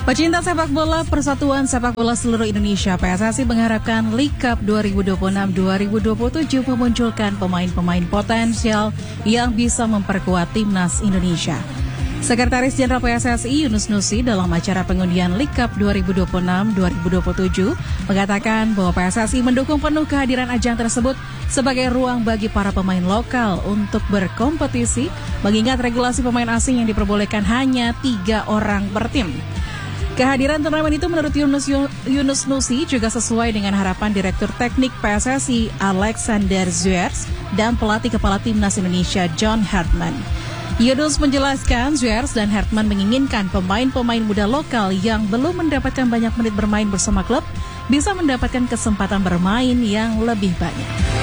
Pecinta sepak bola, Persatuan Sepak Bola Seluruh Indonesia PSSI mengharapkan League Cup 2026-2027 memunculkan pemain-pemain potensial yang bisa memperkuat timnas Indonesia. Sekretaris Jenderal PSSI Yunus Nusi dalam acara pengundian League Cup 2026-2027 mengatakan bahwa PSSI mendukung penuh kehadiran ajang tersebut sebagai ruang bagi para pemain lokal untuk berkompetisi, mengingat regulasi pemain asing yang diperbolehkan hanya 3 orang per tim. Kehadiran turnamen itu menurut Yunus Nusi juga sesuai dengan harapan Direktur Teknik PSSI Alexander Zuers dan pelatih kepala timnas Indonesia John Hartman. Yunus menjelaskan Zuers dan Hartman menginginkan pemain-pemain muda lokal yang belum mendapatkan banyak menit bermain bersama klub bisa mendapatkan kesempatan bermain yang lebih banyak.